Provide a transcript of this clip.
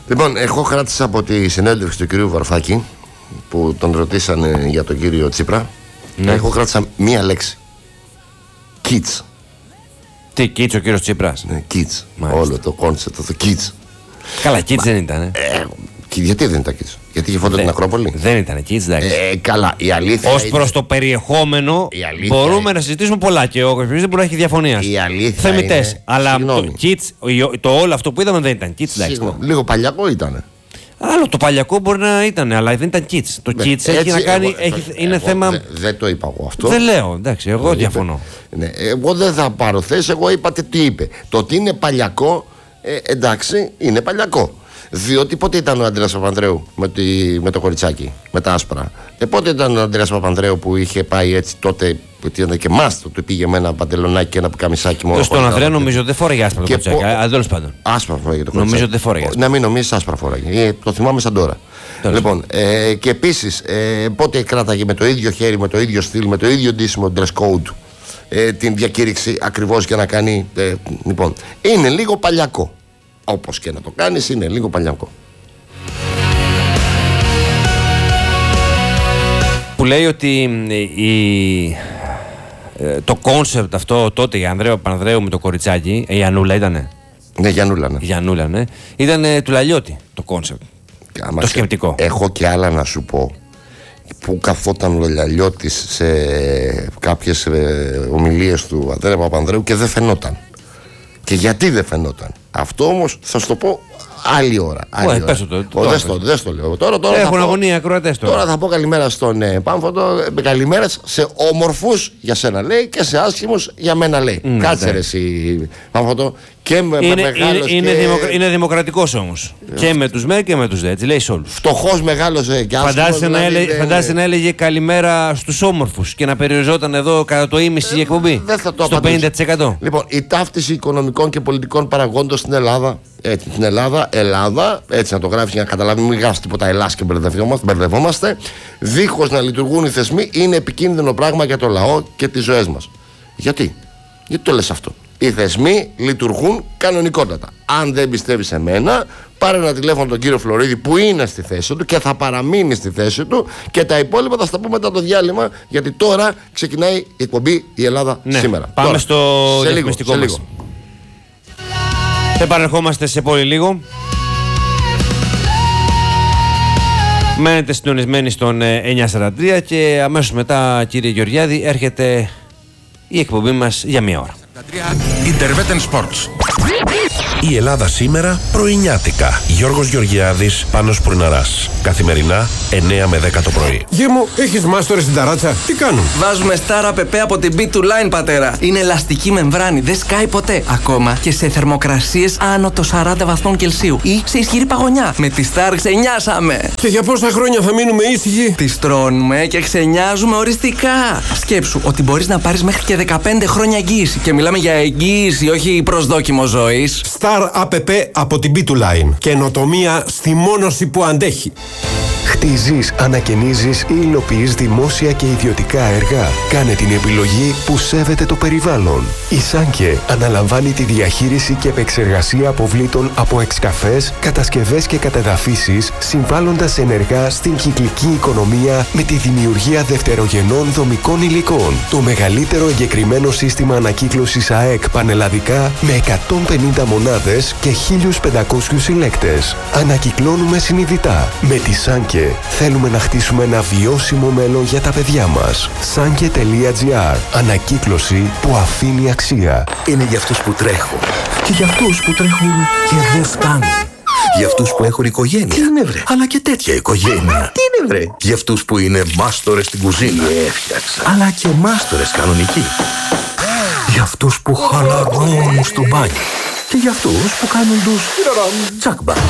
Λοιπόν, εγώ κράτησα από τη συνέντευξη του κυρίου Βαρουφάκη που τον ρωτήσανε για τον κύριο Τσίπρα. Ναι. Εγώ κράτησα μία λέξη. Kids. Τι, kids ο κύριος Τσίπρας? Ναι, kids. Μάλιστα. Όλο το κόνσεπτ, το kids. Καλά, kids δεν ήταν. Γιατί δεν ήταν kids? Γιατί είχε φώτα την Ακρόπολη? Δεν ήταν kids, εντάξει. Καλά, η αλήθεια. Ως προς το περιεχόμενο μπορούμε να συζητήσουμε πολλά και ο Κοσμίδης δεν μπορεί να έχει διαφωνία. Η αλήθεια. Θεμιτές. Είναι... Αλλά Συγγνώμη. το kids, το όλο αυτό που είδαμε δεν ήταν kids, εντάξει. Λίγο παλιακό ήταν. Άλλο το παλιακό μπορεί να ήταν, αλλά δεν ήταν kids. Το kids έχει να κάνει. Είναι θέμα. Δεν το είπα εγώ αυτό. Δεν λέω, εντάξει, εγώ διαφωνώ. Ναι, εγώ δεν θα πάρω θέση, εγώ είπατε τι είπε. Το ότι είναι παλιακό, εντάξει, είναι παλιακό. Διότι πότε ήταν ο Αντρέας Παπανδρέου με το κοριτσάκι, με τα άσπρα? Πότε ήταν ο Αντρέας Παπανδρέου που είχε πάει έτσι τότε, που ήταν και μάστο, του πήγε με ένα παντελονάκι και ένα πουκαμισάκι μόνο? Στον Ανδρέα νομίζω δεν φόρεγε άσπρα το κοριτσάκι, αλλά τέλος πάντων. Άσπρα φόρεγε το κοριτσάκι. Νομίζω δεν φόρεγε. Να μην νομίζεις άσπρα φόρεγε. Το θυμάμαι σαν τώρα. Λοιπόν, και επίσης, πότε κράταγε με το ίδιο χέρι, με το ίδιο στυλ, με το ίδιο ντύσιμο dress code την διακήρυξη ακριβώς για να κάνει. Λοιπόν, είναι λίγο παλιακό. Όπως και να το κάνεις, είναι λίγο παλιακό. Που λέει ότι το κόνσεπτ αυτό τότε για Ανδρέα Παπανδρέου με το κοριτσάκι, η Ανούλα ήτανε. Ναι, Γιαννούλα, ναι. Γιαννούλα, ναι. Ήταν του Λαλιώτη το κόνσεπτ. Το σκεπτικό. Έχω και άλλα να σου πω. Που καθόταν ο Λαλιώτης σε κάποιες ομιλίες του Ανδρέα Παπανδρέου και δεν φαινόταν. Και γιατί δεν φαινόταν? Αυτό όμως θα σου το πω άλλη ώρα. Δεν το λέω. Τώρα έχουν αγωνία ακροατές τώρα. Τώρα θα πω καλημέρα στον Πάμφωτο. Καλημέρα σε όμορφους για σένα λέει και σε άσχημους για μένα λέει. Κάτσε ρε εσύ Πάμφωτο. Είναι δημοκρατικός όμως. Και με τους ΜΕ και με τους ΔΕ. Έτσι λέει σε όλους. Φτωχός μεγάλωσε και άσχημος. Φαντάζεσαι να έλεγε καλημέρα στους όμορφους και να περιοριζόταν εδώ κατά το ίμιση η εκπομπή. Δεν θα το στο 50%. Λοιπόν, η ταύτιση οικονομικών και πολιτικών παραγόντων στην Ελλάδα. Έτσι, στην Ελλάδα, έτσι να το γράφει για να καταλάβει, μην γράφει τίποτα Ελλάς και μπερδευόμαστε. Δίχως να λειτουργούν οι θεσμοί, είναι επικίνδυνο πράγμα για το λαό και τις ζωές μας. Γιατί το λες αυτό? Οι θεσμοί λειτουργούν κανονικότατα. Αν δεν πιστεύεις σε μένα, πάρε ένα τηλέφωνο τον κύριο Φλωρίδη που είναι στη θέση του και θα παραμείνει στη θέση του και τα υπόλοιπα θα στα πούμε μετά το διάλειμμα, γιατί τώρα ξεκινάει η εκπομπή Η Ελλάδα σήμερα. Πάμε τώρα, στο διαφημιστικό μας. Επανερχόμαστε σε πολύ λίγο. Μένετε συντονισμένοι στον 943 και αμέσως μετά, κύριε Γεωργιάδη, έρχεται η εκπομπή μας για μία ώρα. Interveten Sports. Η Ελλάδα σήμερα πρωινιάτικα. Γιώργος Γεωργιάδης, Πάνος Πουρναράς. Καθημερινά 9 με 10 το πρωί. Γε μου, έχεις μάστορες στην ταράτσα? Τι κάνουν? Βάζουμε Star APP από την B2Line, πατέρα. Είναι ελαστική μεμβράνη, δεν σκάει ποτέ. Ακόμα και σε θερμοκρασίες άνω των 40 βαθμών Κελσίου ή σε ισχυρή παγωνιά. Με τη Star ξενιάσαμε. Και για πόσα χρόνια θα μείνουμε ήσυχοι? Τις τρώνουμε και ξενιάζουμε οριστικά. Σκέψου ότι μπορείς να πάρεις μέχρι και 15 χρόνια εγγύηση. Και μιλάμε για εγγύηση, όχι προσδόκιμο ζωής. Star APP από την B2Line. Καινοτομία στη μόνωση που αντέχει. Χτίζεις, ανακαινίζεις ή υλοποιείς δημόσια και ιδιωτικά έργα. Κάνε την επιλογή που σέβεται το περιβάλλον. Η Σάνκε αναλαμβάνει τη διαχείριση και επεξεργασία αποβλήτων από εξκαφές, κατασκευές και κατεδαφίσεις, συμβάλλοντας ενεργά στην κυκλική οικονομία με τη δημιουργία δευτερογενών δομικών υλικών. Το μεγαλύτερο εγκεκριμένο σύστημα ανακύκλωσης ΑΕΚ πανελλαδικά με 150 μονάδες και 1.500 συλλέκτες. Ανακυκλώνουμε συνειδητά. Με τη Σάνκε θέλουμε να χτίσουμε ένα βιώσιμο μέλλον για τα παιδιά μας. Sanke.gr. Ανακύκλωση που αφήνει αξία. Είναι για αυτούς που τρέχουν. Και για αυτούς που τρέχουν και δεν φτάνουν. Για αυτούς που έχουν οικογένεια. Τι είναι βρε? Αλλά και τέτοια οικογένεια. Τι είναι βρε? Για αυτούς που είναι μάστορες στην κουζίνα. Έφτιαξα. Αλλά και μάστορες κανονικοί. Για αυτούς που χαλαρώνουν στο μπάνιο. Και για αυτούς που κάνουν τους τσακμπα.